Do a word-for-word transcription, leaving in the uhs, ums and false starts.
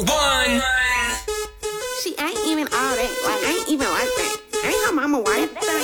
one. She ain't even all that. Like, ain't even like that. Ain't her mama wife.